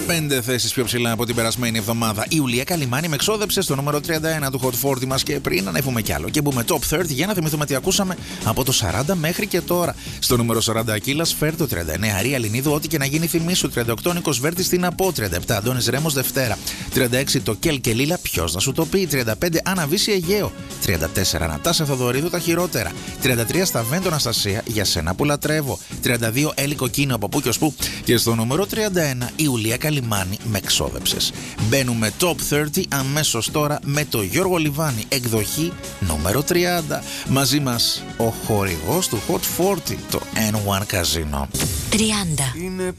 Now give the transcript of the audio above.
5 θέσεις πιο ψηλά από την περασμένη εβδομάδα. Η Ιουλία Καλιμάνη με εξόδεψε στο νούμερο 31 του Hot 40 μας και πριν ανέβουμε κι άλλο. Και μπούμε top 30 για να θυμηθούμε τι ακούσαμε από το 40 μέχρι και τώρα. Στο νούμερο 40 Ακύλας Φέρ, το 39 Αρία Λινίδου, ό,τι και να γίνει θυμίσου. 38 Νίκος Βέρτης, τι να πω. 37 Αντώνης Ρέμος Δευτέρα. 36 το Κέλ και Λίλα, ποιος να σου το πει. 35 Αναβίση Αιγαίο. 34 Ανατάσα Θοδωρίδου, τα χειρότερα. 33 Σταβέντο Αναστασία, για σένα που λατρεύω. 32 Έλλη Κοκκίνο, από πού και ως πού. Και στο νούμερο 31 Ιουλία Καλιμάνη με εξόδεψες. Μπαίνουμε top 30 αμέσως τώρα με το Γιώργο Λιβάνη, εκδοχή νούμερο 30. Μαζί μας ο χορηγός του Hot 40, το N1 Casino. 30.